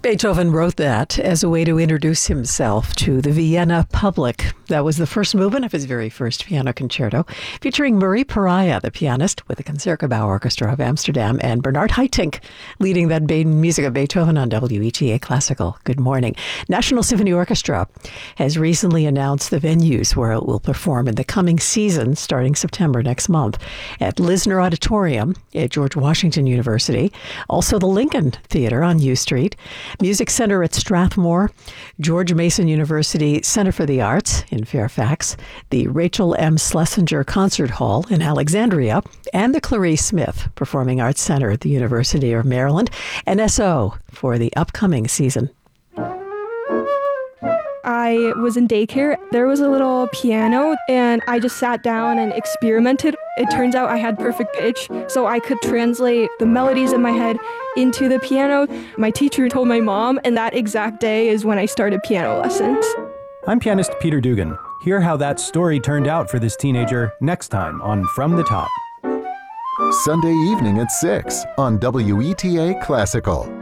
Beethoven wrote that as a way to introduce himself to the Vienna public. That was the first movement of his very first piano concerto, featuring Marie Pariah, the pianist, with the Concertgebouw Orchestra of Amsterdam, and Bernard Haitink leading that music of Beethoven on WETA Classical. Good morning. National Symphony Orchestra has recently announced the venues where it will perform in the coming season, starting September next month, at Lisner Auditorium at George Washington University, also the Lincoln Theater on U Street, Music Center at Strathmore, George Mason University Center for the Arts in Fairfax, the Rachel M. Schlesinger Concert Hall in Alexandria, and the Clarice Smith Performing Arts Center at the University of Maryland, NSO for the upcoming season. I was in daycare. There was a little piano, and I just sat down and experimented. It turns out I had perfect pitch, so I could translate the melodies in my head into the piano. My teacher told my mom, and that exact day is when I started piano lessons. I'm pianist Peter Dugan. Hear how that story turned out for this teenager next time on From the Top. Sunday evening at 6 on WETA Classical.